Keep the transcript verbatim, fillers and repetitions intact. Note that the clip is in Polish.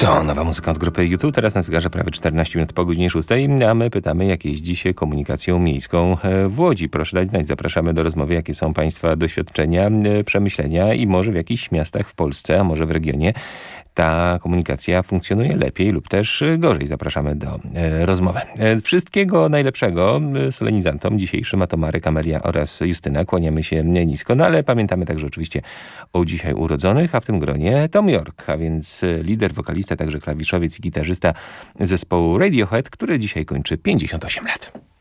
To nowa muzyka od grupy U dwa. Teraz na zegarze prawie czternaście minut po godzinie szóstej, a my pytamy, jak jeździ się komunikacją miejską w Łodzi. Proszę dać znać, zapraszamy do rozmowy, jakie są Państwa doświadczenia, przemyślenia i może w jakichś miastach w Polsce, a może w regionie ta komunikacja funkcjonuje lepiej lub też gorzej. Zapraszamy do e, rozmowy. E, wszystkiego najlepszego solenizantom dzisiejszym, a to Marek, Amelia oraz Justyna. Kłaniamy się nisko, no ale pamiętamy także oczywiście o dzisiaj urodzonych, a w tym gronie Tom York, a więc lider, wokalista, także klawiszowiec i gitarzysta zespołu Radiohead, który dzisiaj kończy pięćdziesiąt osiem lat.